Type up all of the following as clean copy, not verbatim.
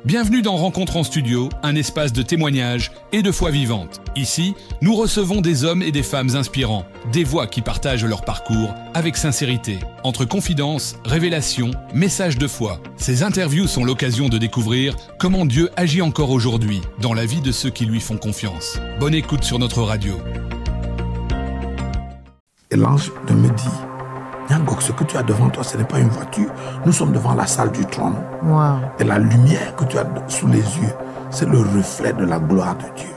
Bienvenue dans Rencontre en studio, un espace de témoignages et de foi vivante. Ici, nous recevons des hommes et des femmes inspirants, des voix qui partagent leur parcours avec sincérité. Entre confidences, révélations, messages de foi, ces interviews sont l'occasion de découvrir comment Dieu agit encore aujourd'hui dans la vie de ceux qui lui font confiance. Bonne écoute sur notre radio. Et l'ange me dit, Nyangok, ce que tu as devant toi, ce n'est pas une voiture. Nous sommes devant la salle du trône. Wow. Et la lumière que tu as sous les yeux, c'est le reflet de la gloire de Dieu.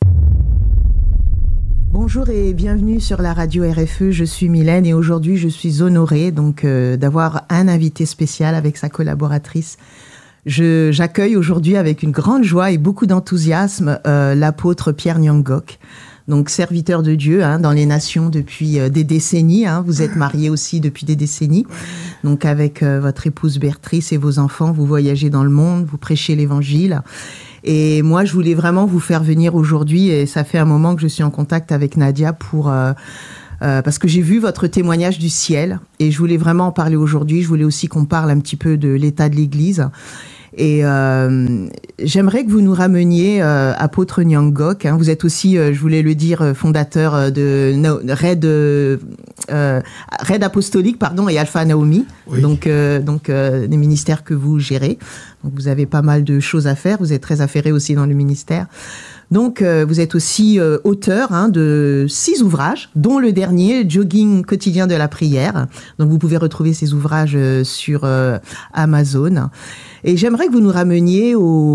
Bonjour et bienvenue sur la radio RFE. Je suis Mylène et aujourd'hui, je suis honorée d'avoir un invité spécial avec sa collaboratrice. J'accueille aujourd'hui avec une grande joie et beaucoup d'enthousiasme l'apôtre Pierre Nyangok. Donc, serviteur de Dieu dans les nations depuis des décennies. Vous êtes marié aussi depuis des décennies. Donc, avec votre épouse Béatrice et vos enfants, vous voyagez dans le monde, vous prêchez l'Évangile. Et moi, je voulais vraiment vous faire venir aujourd'hui. Et ça fait un moment que je suis en contact avec Nadia parce que j'ai vu votre témoignage du ciel. Et je voulais vraiment en parler aujourd'hui. Je voulais aussi qu'on parle un petit peu de l'état de l'Église. Et j'aimerais que vous nous rameniez apôtre Nyangok. Vous êtes aussi, je voulais le dire, fondateur de Raid Apostolique, et Alpha Naomi. Oui. Donc des ministères que vous gérez. Donc vous avez pas mal de choses à faire. Vous êtes très affairé aussi dans le ministère. Donc, vous êtes aussi auteur de 6 ouvrages, dont le dernier, Jogging quotidien de la prière. Donc, vous pouvez retrouver ces ouvrages sur Amazon. Et j'aimerais que vous nous rameniez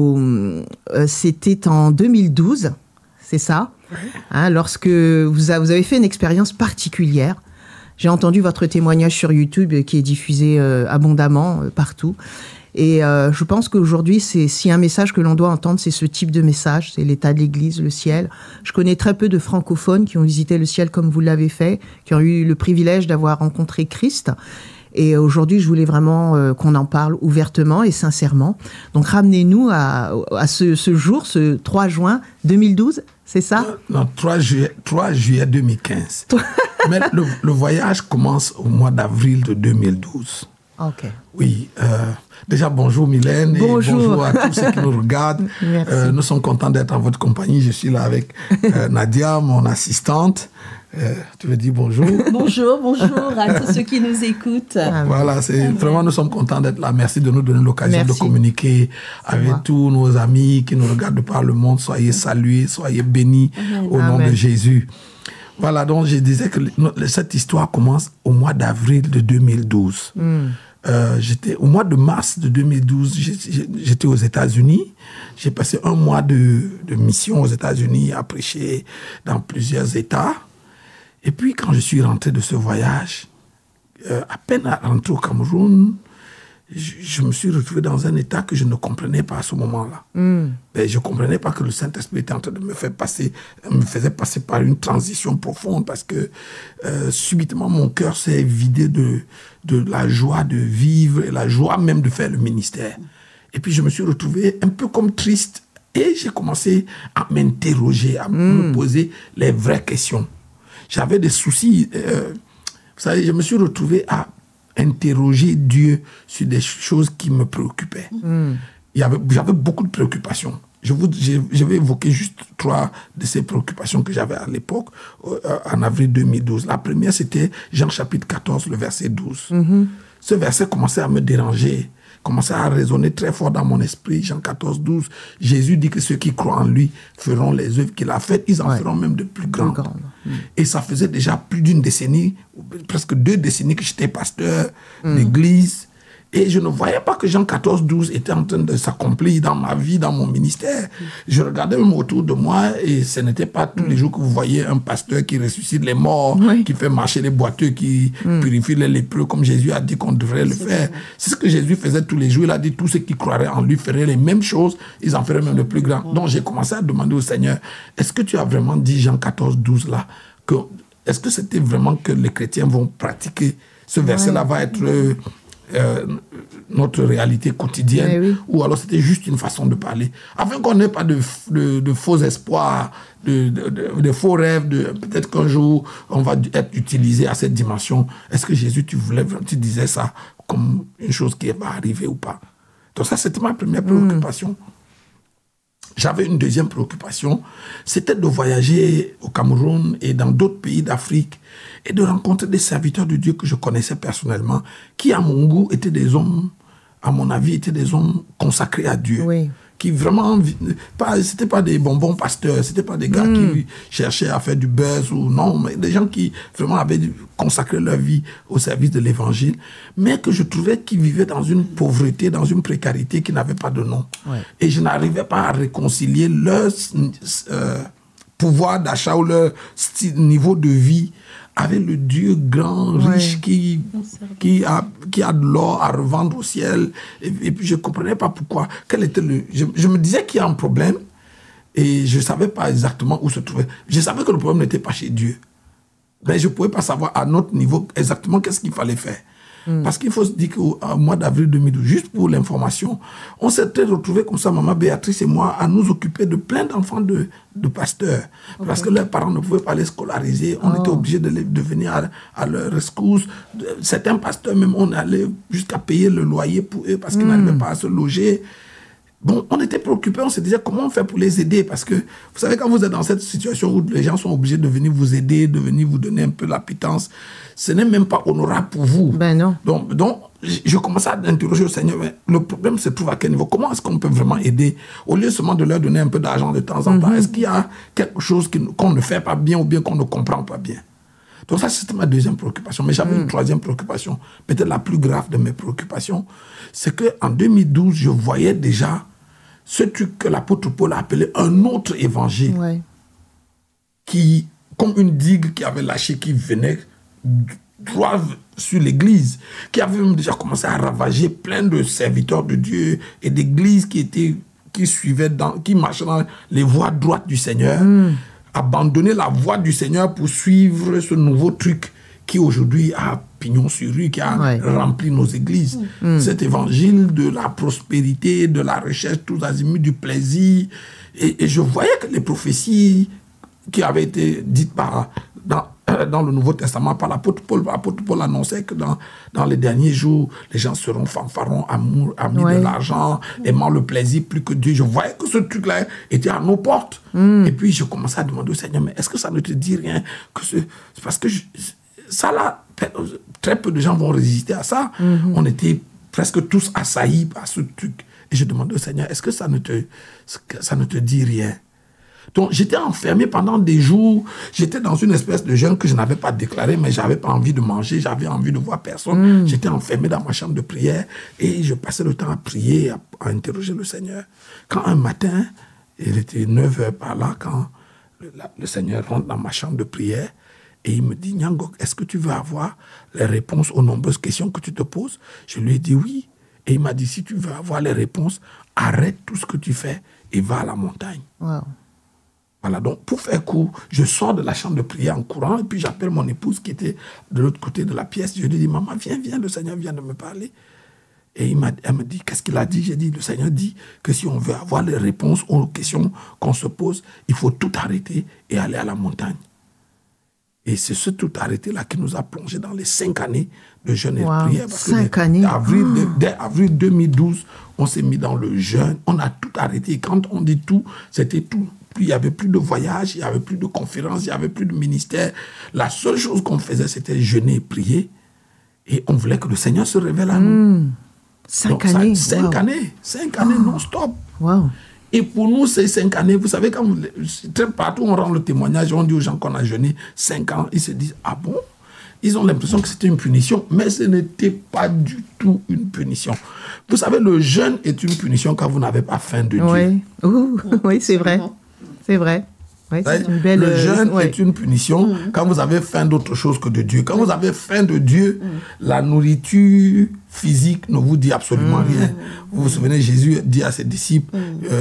c'était en 2012, c'est ça, lorsque vous avez fait une expérience particulière. J'ai entendu votre témoignage sur YouTube qui est diffusé abondamment partout. Et je pense qu'aujourd'hui, s'il y a un message que l'on doit entendre, c'est ce type de message, c'est l'état de l'Église, le ciel. Je connais très peu de francophones qui ont visité le ciel comme vous l'avez fait, qui ont eu le privilège d'avoir rencontré Christ. Et aujourd'hui, je voulais vraiment qu'on en parle ouvertement et sincèrement. Donc, ramenez-nous à ce jour, ce 3 juin 2012, c'est ça ? Non, 3 juillet 2015. Mais le voyage commence au mois d'avril de 2012. Ok. Oui, déjà bonjour Mylène et bonjour à tous ceux qui nous regardent. Nous sommes contents d'être en votre compagnie. Je suis là avec Nadia, mon assistante. Tu veux dire bonjour? Bonjour à tous ceux qui nous écoutent. Voilà, vraiment nous sommes contents d'être là. Merci de nous donner l'occasion de communiquer avec tous nos amis qui nous regardent de par le monde. Soyez salués, soyez bénis au nom de Jésus. Voilà, donc je disais que cette histoire commence au mois d'avril de 2012. Au mois de mars de 2012, j'étais aux États-Unis. J'ai passé un mois de mission aux États-Unis à prêcher dans plusieurs États. Et puis, quand je suis rentré de ce voyage, à peine rentré au Cameroun, je me suis retrouvé dans un état que je ne comprenais pas à ce moment-là. Mais je ne comprenais pas que le Saint-Esprit était en train de me faisait passer par une transition profonde parce que subitement, mon cœur s'est vidé de la joie de vivre et la joie même de faire le ministère. Et puis, je me suis retrouvé un peu comme triste et j'ai commencé à m'interroger, à me poser les vraies questions. J'avais des soucis. Vous savez, je me suis retrouvé à interroger Dieu sur des choses qui me préoccupaient. J'avais beaucoup de préoccupations. Je vais évoquer juste 3 de ces préoccupations que j'avais à l'époque, en avril 2012. La première, c'était Jean chapitre 14, le verset 12. Ce verset commençait à me déranger, commençait à résonner très fort dans mon esprit. Jean 14, 12. Jésus dit que ceux qui croient en lui feront les œuvres qu'il a faites. Ils en feront même de plus grandes. Et ça faisait déjà plus d'une décennie, presque 2 décennies que j'étais pasteur d'église. Et je ne voyais pas que Jean 14, 12 était en train de s'accomplir dans ma vie, dans mon ministère. Je regardais même autour de moi et ce n'était pas tous les jours que vous voyez un pasteur qui ressuscite les morts, qui fait marcher les boiteux, qui purifie les lépreux comme Jésus a dit qu'on devrait le faire. C'est ce que Jésus faisait tous les jours. Il a dit tous ceux qui croiraient en lui feraient les mêmes choses, ils en feraient même de plus grands. Donc j'ai commencé à demander au Seigneur, est-ce que tu as vraiment dit Jean 14, 12 là, est-ce que c'était vraiment que les chrétiens vont pratiquer ce verset-là va être notre réalité quotidienne, ou alors c'était juste une façon de parler, afin qu'on n'ait pas de faux espoirs, de faux rêves, peut-être qu'un jour on va être utilisé à cette dimension. Est-ce que Jésus, tu disais ça comme une chose qui va arriver ou pas? Donc ça, c'était ma première préoccupation. J'avais une deuxième préoccupation, c'était de voyager au Cameroun et dans d'autres pays d'Afrique et de rencontrer des serviteurs de Dieu que je connaissais personnellement, qui à mon goût étaient des hommes, à mon avis, étaient des hommes consacrés à Dieu. Oui. Qui vraiment, c'était pas des bonbons pasteurs, c'était pas des gars qui cherchaient à faire du buzz ou non, mais des gens qui vraiment avaient consacré leur vie au service de l'évangile, mais que je trouvais qu'ils vivaient dans une pauvreté, dans une précarité qui n'avait pas de nom. Ouais. Et je n'arrivais pas à réconcilier leur pouvoir d'achat ou leur niveau de vie avec le Dieu grand, riche, qui a de l'or à revendre au ciel. Et puis je ne comprenais pas pourquoi. Quel était je me disais qu'il y a un problème et je ne savais pas exactement où se trouvait. Je savais que le problème n'était pas chez Dieu. Mais je ne pouvais pas savoir à notre niveau exactement qu'est-ce qu'il fallait faire. Parce qu'il faut se dire qu'au mois d'avril 2012, juste pour l'information, on s'était retrouvés comme ça, maman Béatrice et moi, à nous occuper de plein d'enfants de pasteurs. Okay. Parce que leurs parents ne pouvaient pas les scolariser. On était obligés de venir à leur rescousse. Certains pasteurs, même, on allait jusqu'à payer le loyer pour eux parce qu'ils n'arrivaient pas à se loger. Bon, on était préoccupés, on se disait comment on fait pour les aider, parce que vous savez, quand vous êtes dans cette situation où les gens sont obligés de venir vous aider, de venir vous donner un peu la pitance, ce n'est même pas honorable pour vous. Ben non. Donc je commençais à interroger le Seigneur, mais le problème se trouve à quel niveau? Comment est-ce qu'on peut vraiment aider? Au lieu seulement de leur donner un peu d'argent de temps en temps, est-ce qu'il y a quelque chose qu'on ne fait pas bien ou bien qu'on ne comprend pas bien? Donc ça, c'était ma deuxième préoccupation. Mais j'avais une troisième préoccupation, peut-être la plus grave de mes préoccupations, c'est qu'en 2012, je voyais déjà ce truc que l'apôtre Paul a appelé un autre évangile, qui, comme une digue qui avait lâché, qui venait droit sur l'église, qui avait même déjà commencé à ravager plein de serviteurs de Dieu et d'églises qui marchaient dans les voies droites du Seigneur, abandonner la voie du Seigneur pour suivre ce nouveau truc qui aujourd'hui a pignon sur rue, qui a rempli nos églises. Cet évangile de la prospérité, de la recherche tous azimuts, du plaisir. Et je voyais que les prophéties qui avaient été dites dans le Nouveau Testament par l'apôtre Paul annonçait que dans les derniers jours, les gens seront fanfarons, amis de l'argent, aimant le plaisir plus que Dieu. Je voyais que ce truc-là était à nos portes. Et puis je commençais à demander au Seigneur, mais est-ce que ça ne te dit rien? C'est parce que ça là, très peu de gens vont résister à ça. On était presque tous assaillis par ce truc. Et je demandais au Seigneur, est-ce que ça ne te dit rien? Donc j'étais enfermé pendant des jours. J'étais dans une espèce de jeûne que je n'avais pas déclaré, mais je n'avais pas envie de manger, j'avais envie de voir personne. J'étais enfermé dans ma chambre de prière et je passais le temps à prier, à interroger le Seigneur. Quand un matin, il était 9h par là, quand le Seigneur rentre dans ma chambre de prière, et il me dit, Nyangok, est-ce que tu veux avoir les réponses aux nombreuses questions que tu te poses? Je lui ai dit oui. Et il m'a dit, si tu veux avoir les réponses, arrête tout ce que tu fais et va à la montagne. Wow. Voilà, donc pour faire court, je sors de la chambre de prière en courant et puis j'appelle mon épouse qui était de l'autre côté de la pièce. Je lui dis, maman, viens, le Seigneur vient de me parler. Et elle me dit, qu'est-ce qu'il a dit? J'ai dit, le Seigneur dit que si on veut avoir les réponses aux questions qu'on se pose, il faut tout arrêter et aller à la montagne. Et c'est ce tout arrêté-là qui nous a plongé dans les 5 années de jeûne et de prière. Parce 5 années. Dès avril 2012, on s'est mis dans le jeûne. On a tout arrêté. Et quand on dit tout, c'était tout. Il n'y avait plus de voyage, il n'y avait plus de conférences, il n'y avait plus de ministère. La seule chose qu'on faisait, c'était jeûner et prier. Et on voulait que le Seigneur se révèle à nous. 5 années. 5 années. 5 années non-stop. Wow. Et pour nous, ces 5 années, vous savez, partout on rend le témoignage, on dit aux gens qu'on a jeûné 5 ans, ils se disent, ah bon? Ils ont l'impression que c'était une punition, mais ce n'était pas du tout une punition. Vous savez, le jeûne est une punition quand vous n'avez pas faim de Dieu. Oui, c'est vrai. C'est vrai. Oui, c'est une belle... Le jeûne est une punition quand vous avez faim d'autre chose que de Dieu. Quand vous avez faim de Dieu, la nourriture physique ne vous dit absolument rien. Vous vous souvenez, Jésus dit à ses disciples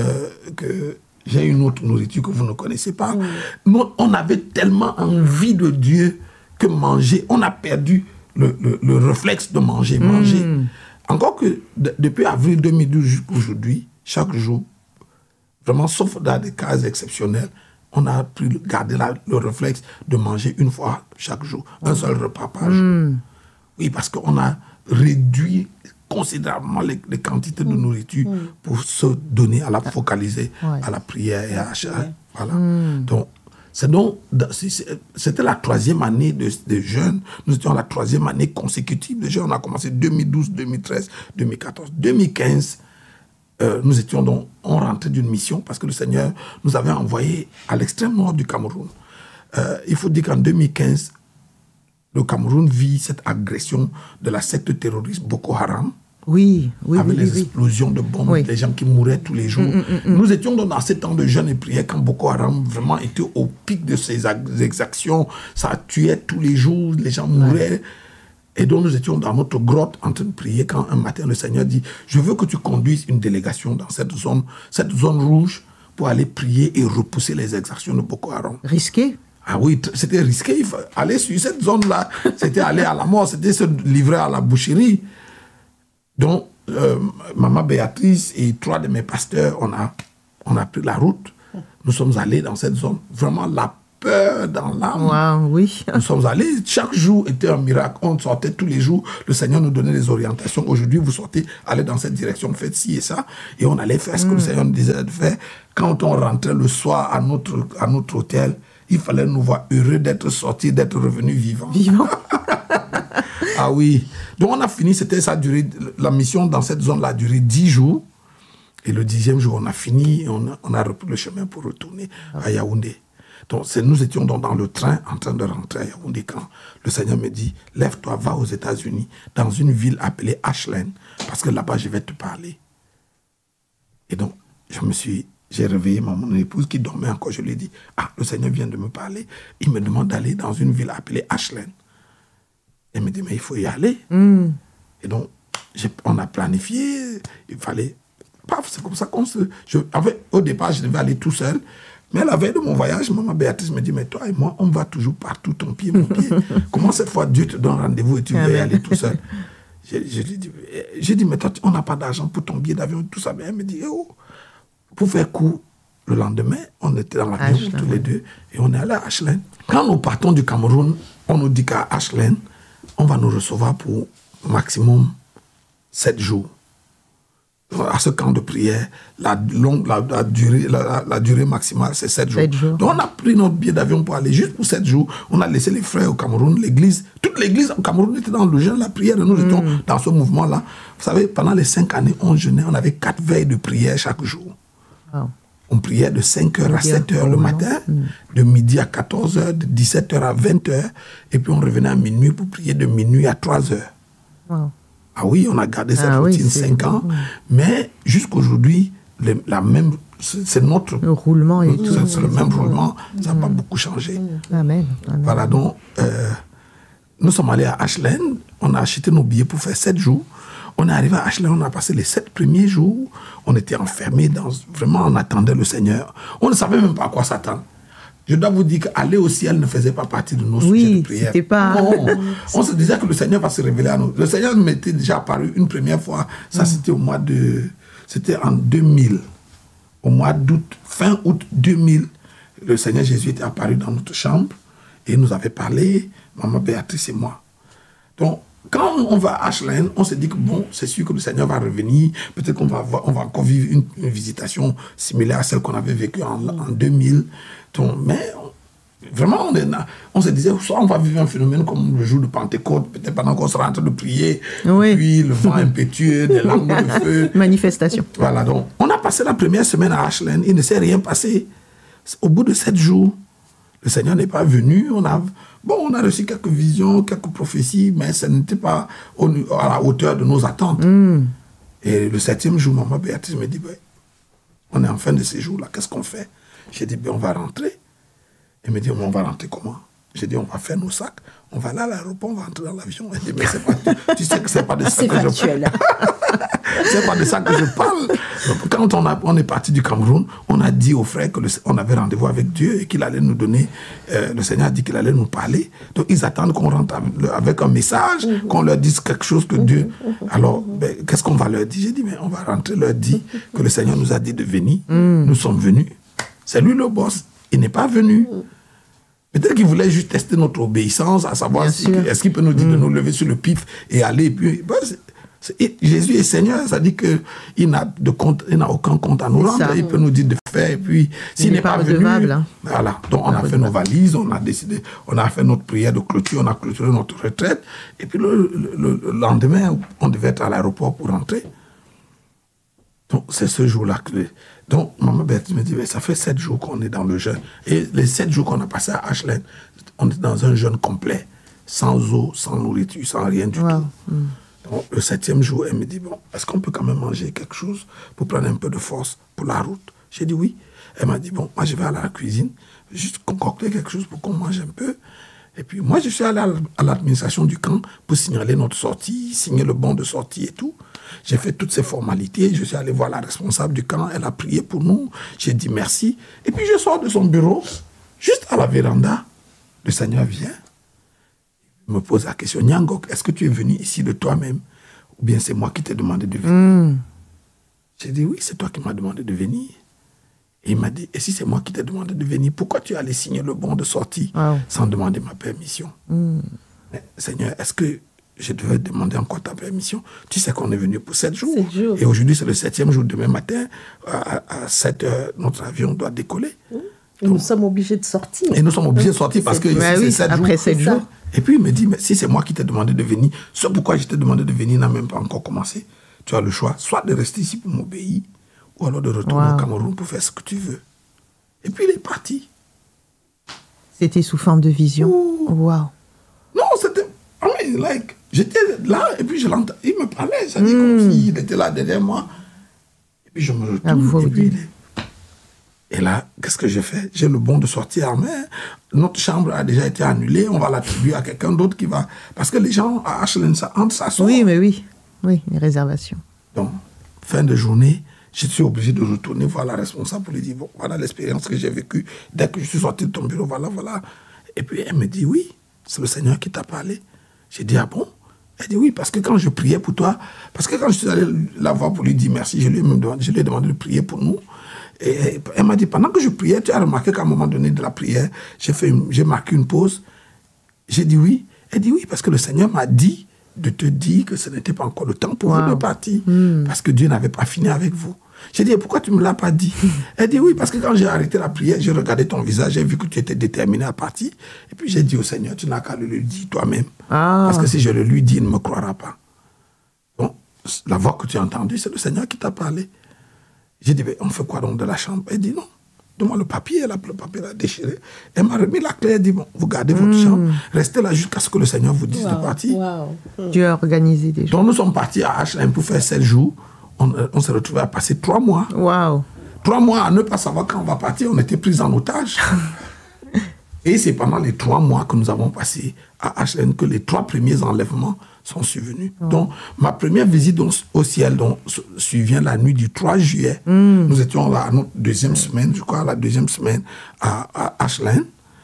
que j'ai une autre nourriture que vous ne connaissez pas. Nous, on avait tellement envie de Dieu que manger, on a perdu le réflexe de manger. Encore que depuis avril 2012 jusqu'à aujourd'hui, chaque jour, vraiment, sauf dans des cas exceptionnels, on a pu garder le réflexe de manger une fois chaque jour, un seul repas par jour. Oui, parce qu'on a réduit considérablement les quantités de nourriture pour se donner à la focaliser à la prière et à voilà. Donc, c'était la 3e année de jeûne. Nous étions à la 3e année consécutive de jeûne. On a commencé 2012, 2013, 2014. 2015, on rentrait d'une mission parce que le Seigneur nous avait envoyé à l'extrême nord du Cameroun. Il faut dire qu'en 2015, le Cameroun vit cette agression de la secte terroriste Boko Haram. Avec les explosions de bombes, les gens qui mouraient tous les jours. Nous étions dans ces temps de jeûne et prière quand Boko Haram vraiment était au pic de ses exactions. Ça tuait tous les jours, les gens mouraient. Et donc nous étions dans notre grotte en train de prier quand un matin le Seigneur dit « Je veux que tu conduises une délégation dans cette zone rouge pour aller prier et repousser les exactions de Boko Haram. » Risqué. Ah oui, c'était risqué. Aller sur cette zone-là, c'était aller à la mort, c'était se livrer à la boucherie. Donc, Maman Béatrice et 3 de mes pasteurs, on a pris la route. Nous sommes allés dans cette zone. Vraiment, la peur dans l'âme. Wow, oui. Nous sommes allés. Chaque jour était un miracle. On sortait tous les jours. Le Seigneur nous donnait des orientations. Aujourd'hui, vous sortez, allez dans cette direction, faites ci et ça. Et on allait faire ce que le Seigneur nous disait de faire. Quand on rentrait le soir à notre hôtel, il fallait nous voir heureux d'être sortis, d'être revenus vivants. Ah oui. Donc on a fini, la mission dans cette zone-là a duré 10 jours. Et le 10e jour, on a fini et on a repris le chemin pour retourner à Yaoundé. Donc nous étions dans le train en train de rentrer à Yaoundé quand le Seigneur me dit « Lève-toi, va aux États-Unis, dans une ville appelée Ashland, parce que là-bas, je vais te parler. » Et donc, j'ai réveillé mon épouse qui dormait encore. Je lui ai dit « Ah, le Seigneur vient de me parler. Il me demande d'aller dans une ville appelée Ashland. » Elle me dit, mais il faut y aller. Et donc, on a planifié, il fallait... C'est comme ça qu'on se... Au départ, je devais aller tout seul. Mais la veille de mon voyage, Maman Béatrice me dit, mais toi et moi, on va toujours partout, ton pied, mon pied. Comment cette fois Dieu te donne rendez-vous et tu veux y aller tout seul? J'ai dit, mais toi, on n'a pas d'argent pour ton billet d'avion, tout ça. Mais elle me dit, oh, pour faire court, le lendemain, on était dans l'avion tous les deux et on est allé à Ashland. Quand nous partons du Cameroun, on nous dit qu'à Ashland, on va nous recevoir pour maximum 7 jours. À ce camp de prière, la durée maximale, c'est 7 jours. Donc on a pris notre billet d'avion pour aller juste pour 7 jours. On a laissé les frères au Cameroun, toute l'église au Cameroun était dans le jeûne, la prière. Nous étions dans ce mouvement-là. Vous savez, pendant les 5 années, on jeûnait, on avait 4 veilles de prière chaque jour. Wow. On priait de 5h à 7h le matin, de midi à 14h, de 17h à 20h, et puis on revenait à minuit pour prier de minuit à 3h. Wow. Ah oui, on a gardé cette routine 5 ans, mais jusqu'aujourd'hui, c'est notre... Le roulement et tout. C'est le même roulement, ça n'a pas beaucoup changé. Amen. Voilà, donc, nous sommes allés à Ashland, on a acheté nos billets pour faire 7 jours. On est arrivé à Ashland, on a passé les 7 premiers jours. On était enfermés, vraiment on attendait le Seigneur. On ne savait même pas à quoi s'attendre. Je dois vous dire qu'aller au ciel ne faisait pas partie de nos sujets de prière. C'était pas... Non, on se disait que le Seigneur va se révéler à nous. Le Seigneur m'était déjà apparu une première fois. Ça, c'était c'était en 2000. Au mois d'août, fin août 2000, le Seigneur Jésus était apparu dans notre chambre et il nous avait parlé, Maman Béatrice et moi. Donc, quand on va à Ashland, on se dit que bon, c'est sûr que le Seigneur va revenir. Peut-être qu'on va encore vivre une visitation similaire à celle qu'on avait vécue en 2000. Donc, mais vraiment, on se disait, soit on va vivre un phénomène comme le jour de Pentecôte, peut-être pendant qu'on sera en train de prier, puis le vent impétueux, des langues de feu. Manifestation. Voilà, donc on a passé la première semaine à Ashland, il ne s'est rien passé. Au bout de 7 jours, le Seigneur n'est pas venu, on a reçu quelques visions, quelques prophéties, mais ça n'était pas à la hauteur de nos attentes. Et le 7e jour, Maman Béatrice me dit, on est en fin de ces jours-là, qu'est-ce qu'on fait? J'ai dit, on va rentrer. Elle me dit, on va rentrer comment? J'ai dit, on va faire nos sacs, on va aller à l'aéroport, on va rentrer dans l'avion. Elle dit, mais tu sais que c'est pas de ça que je parle. C'est pas de ça que je parle. Donc, quand on est parti du Cameroun, on a dit aux frères qu'on avait rendez-vous avec Dieu et qu'il allait nous donner, le Seigneur a dit qu'il allait nous parler. Donc ils attendent qu'on rentre avec un message, qu'on leur dise quelque chose que Dieu... Alors, qu'est-ce qu'on va leur dire? J'ai dit, mais on va rentrer, leur dire que le Seigneur nous a dit de venir. Nous sommes venus. C'est lui le boss. Il n'est pas venu. Peut-être qu'il voulait juste tester notre obéissance, à savoir est-ce qu'il peut nous dire de nous lever sur le pif et aller. Et puis, Jésus est Seigneur, ça dit qu'il n'a aucun compte à nous rendre. Il peut nous dire de faire. Et puis, s'il n'est pas venu, voilà. Donc, on a fait nos valises, on a décidé, on a fait notre prière de clôture, on a clôturé notre retraite. Et puis, le lendemain, on devait être à l'aéroport pour rentrer. Donc, c'est ce jour-là que... Donc, Maman Berthe me dit, mais ça fait 7 jours qu'on est dans le jeûne. Et les 7 jours qu'on a passés à Ashland, on est dans un jeûne complet, sans eau, sans nourriture, sans rien du tout. Donc, le 7e jour, elle me dit, bon, est-ce qu'on peut quand même manger quelque chose pour prendre un peu de force pour la route? J'ai dit oui. Elle m'a dit, bon, moi je vais aller à la cuisine, juste concocter quelque chose pour qu'on mange un peu. Et puis moi, je suis allé à l'administration du camp pour signaler notre sortie, signer le bon de sortie et tout. J'ai fait toutes ces formalités. Je suis allé voir la responsable du camp. Elle a prié pour nous. J'ai dit merci. Et puis je sors de son bureau, juste à la véranda. Le Seigneur vient. Il me pose la question, Nyangok, est-ce que tu es venu ici de toi-même? Ou bien c'est moi qui t'ai demandé de venir? J'ai dit oui, c'est toi qui m'as demandé de venir. Et il m'a dit, et si c'est moi qui t'ai demandé de venir, pourquoi tu es allé signer le bon de sortie sans demander ma permission? Mais, Seigneur, est-ce que je devais demander encore ta permission? Tu sais qu'on est venu pour 7 jours. 7 jours. Et aujourd'hui, c'est le 7e jour. Demain matin, à 7 heures, notre avion doit décoller. Et nous sommes obligés de sortir. Et nous sommes obligés de sortir parce que c'est 7 jours. Après 7 jours. Et puis il me dit, mais si c'est moi qui t'ai demandé de venir, ce pourquoi je t'ai demandé de venir n'a même pas encore commencé. Tu as le choix, soit de rester ici pour m'obéir, ou alors de retourner au Cameroun pour faire ce que tu veux. Et puis il est parti. C'était sous forme de vision. Wow. Non, c'était... j'étais là, et puis je l'entends. Il me parlait, ça dit comme s'il était là derrière moi. Et puis je me retourne, et puis il est... Et là, qu'est-ce que j'ai fait? J'ai le bon de sortie en main. Notre chambre a déjà été annulée. On va l'attribuer à quelqu'un d'autre qui va... Parce que les gens à Ashland, ça entre, ça sort. Oui, mais oui. Oui, les réservations. Donc, fin de journée, je suis obligé de retourner voir la responsable pour lui dire, bon, voilà l'expérience que j'ai vécue. Dès que je suis sorti de ton bureau, voilà. Et puis, elle me dit, oui, c'est le Seigneur qui t'a parlé. J'ai dit, ah bon? Elle dit, oui, parce que quand je priais pour toi, parce que quand je suis allé la voir pour lui dire merci, je lui ai demandé de prier pour nous. Et elle m'a dit, pendant que je priais, tu as remarqué qu'à un moment donné de la prière, j'ai marqué une pause. J'ai dit oui. Elle dit oui, parce que le Seigneur m'a dit de te dire que ce n'était pas encore le temps pour vous de partir. Parce que Dieu n'avait pas fini avec vous. J'ai dit, pourquoi tu ne me l'as pas dit? Elle dit oui, parce que quand j'ai arrêté la prière, j'ai regardé ton visage, j'ai vu que tu étais déterminé à partir. Et puis j'ai dit au Seigneur, tu n'as qu'à le lui dire toi-même. Parce que si je le lui dis, il ne me croira pas. Donc, la voix que tu as entendue, c'est le Seigneur qui t'a parlé. J'ai dit, on fait quoi donc de la chambre? Elle dit non. Donne-moi le papier. Elle a le papier l'a déchiré. Elle m'a remis la clé. Elle dit, bon, vous gardez votre chambre. Restez là jusqu'à ce que le Seigneur vous dise de partir. Dieu a organisé des choses. Donc nous sommes partis à Ashland pour faire 7 jours. On s'est retrouvés à passer 3 mois. 3 mois à ne pas savoir quand on va partir. On était pris en otage. Et c'est pendant les 3 mois que nous avons passé à Ashland que les 3 premiers enlèvements sont survenus. Donc, ma première visite au ciel survient la nuit du 3 juillet. Nous étions là à notre 2e semaine, je crois, la 2e semaine à Ashland.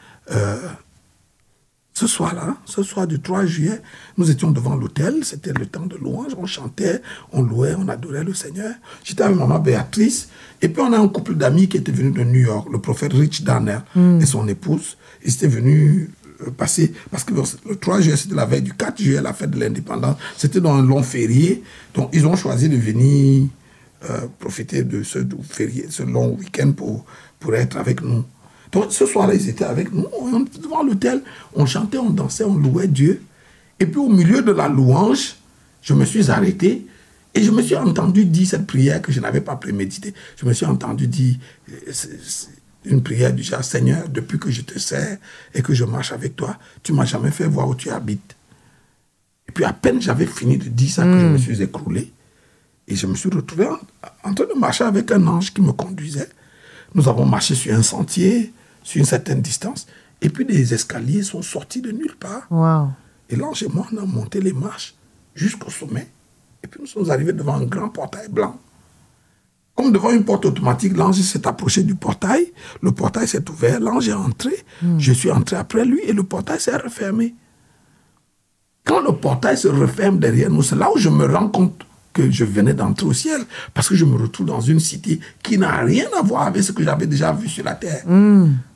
Ce soir du 3 juillet, nous étions devant l'hôtel. C'était le temps de louange. On chantait, on louait, on adorait le Seigneur. J'étais avec maman Béatrice. Et puis, on a un couple d'amis qui était venu de New York, le prophète Rich Danner et son épouse. Ils étaient venus passer, parce que le 3 juillet, c'était la veille du 4 juillet, la fête de l'indépendance. C'était dans un long férié. Donc, ils ont choisi de venir profiter de ce férié, ce long week-end pour être avec nous. Donc, ce soir-là, ils étaient avec nous. On était devant l'hôtel, on chantait, on dansait, on louait Dieu. Et puis, au milieu de la louange, je me suis arrêté et je me suis entendu dire cette prière que je n'avais pas préméditée. Je me suis entendu dire une prière du genre, Seigneur, depuis que je te sers et que je marche avec toi, tu ne m'as jamais fait voir où tu habites. Et puis, à peine j'avais fini de dire ça que je me suis écroulé. Et je me suis retrouvé en train de marcher avec un ange qui me conduisait. Nous avons marché sur un sentier, sur une certaine distance, et puis des escaliers sont sortis de nulle part. Et l'ange et moi, on a monté les marches jusqu'au sommet. Et puis nous sommes arrivés devant un grand portail blanc. Comme devant une porte automatique, l'ange s'est approché du portail, le portail s'est ouvert, l'ange est entré, je suis entré après lui et le portail s'est refermé. Quand le portail se referme derrière nous, c'est là où je me rends compte que je venais d'entrer au ciel, parce que je me retrouve dans une cité qui n'a rien à voir avec ce que j'avais déjà vu sur la terre.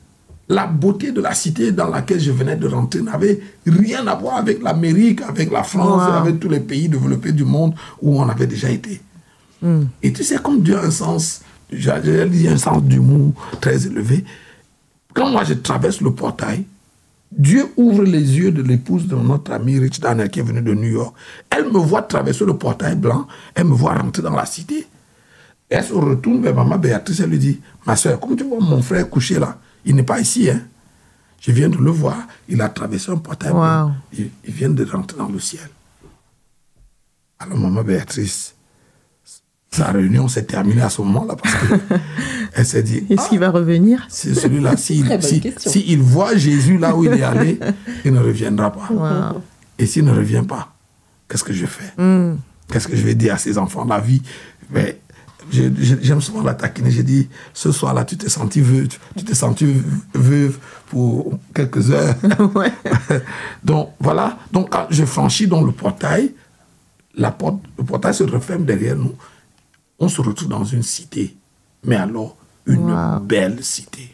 la beauté de la cité dans laquelle je venais de rentrer n'avait rien à voir avec l'Amérique, avec la France, avec tous les pays développés du monde où on avait déjà été. Et tu sais, comme Dieu a un sens, j'ai dit un sens d'humour très élevé, quand moi je traverse le portail, Dieu ouvre les yeux de l'épouse de notre ami Rich Daniel qui est venu de New York. Elle me voit traverser le portail blanc, elle me voit rentrer dans la cité. Elle se retourne vers maman Béatrice, elle lui dit, ma soeur, comme tu vois mon frère couché là, il n'est pas ici, hein. Je viens de le voir, il a traversé un portail blanc, il vient de rentrer dans le ciel. Alors maman Béatrice, sa réunion s'est terminée à ce moment-là parce qu'elle s'est dit... Est-ce qu'il va revenir? C'est celui-là. S'il voit Jésus là où il est allé, il ne reviendra pas. Et s'il ne revient pas, qu'est-ce que je fais? Qu'est-ce que je vais dire à ces enfants? La vie... Mais j'aime souvent la taquiner. J'ai dit, ce soir-là, tu t'es senti veuve pour quelques heures. Donc, voilà. Donc, quand je franchis dans le portail, le portail se referme derrière nous. On se retrouve dans une cité. Mais alors, une belle cité.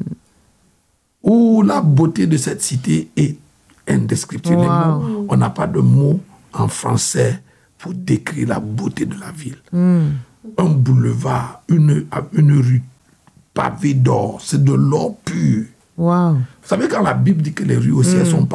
Où la beauté de cette cité est indescriptible. On n'a pas de mots en français pour décrire la beauté de la ville. Un boulevard, une rue pavée d'or, c'est de l'or pur. Vous savez, quand la Bible dit que les rues aussi, elles sont